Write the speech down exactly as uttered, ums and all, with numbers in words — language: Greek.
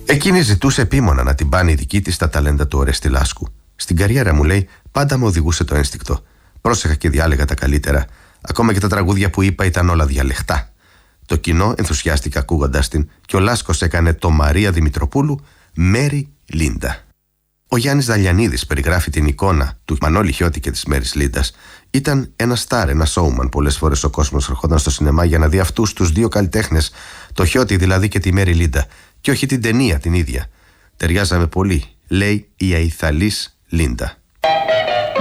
Εκείνη ζητούσε επίμονα να την πάνε η δική της τα ταλέντα του Ορέστη Λάσκου. Στην καριέρα μου, λέει, πάντα με οδηγούσε το ένστικτο. Πρόσεχα και διάλεγα τα καλύτερα. Ακόμα και τα τραγούδια που είπα ήταν όλα διαλεχτά. Το κοινό ενθουσιάστηκε ακούγοντας την και ο Λάσκος έκανε το Μαρία Δημητροπούλου Μέρι Λίντα. Ο Γιάννης Δαλιανίδης περιγράφει την εικόνα του Μανώλη Χιώτη και της Μέρης Λίντας. Ήταν ένα στάρ, ένα showman. Πολλές φορές ο κόσμος ερχόταν στο σινεμά για να δει αυτούς τους δύο καλλιτέχνες, το Χιώτη δηλαδή και τη Μέρη Λίντα, και όχι την ταινία την ίδια. Ταιριάζαμε πολύ, λέει η Αϊθαλής Λίντα.